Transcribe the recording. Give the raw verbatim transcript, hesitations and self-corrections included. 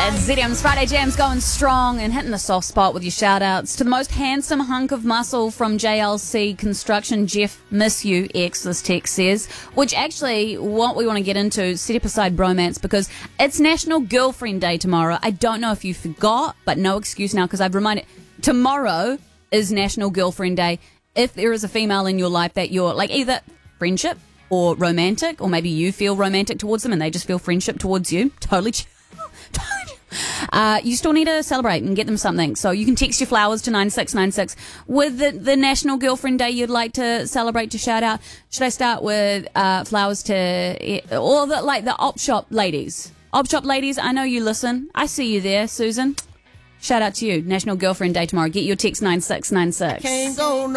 It's Z M's Friday Jams going strong and hitting the soft spot with your shout-outs. To the most handsome hunk of muscle from J L C Construction, Jeff, miss you, X, this text says. Which actually, what we want to get into, set up aside bromance, because it's National Girlfriend Day tomorrow. I don't know if you forgot, but no excuse now, because I've reminded. Tomorrow is National Girlfriend Day. If there is a female in your life that you're, like, either friendship or romantic, or maybe you feel romantic towards them and they just feel friendship towards you, totally chill. Uh, you still need to celebrate and get them something. So you can text your flowers to nine six nine six with the, the National Girlfriend Day you'd like to celebrate, to shout out. Should I start with uh, flowers to, or the, like the op shop ladies? Op shop ladies, I know you listen. I see you there, Susan. Shout out to you. National Girlfriend Day tomorrow. Get your text nine six nine six.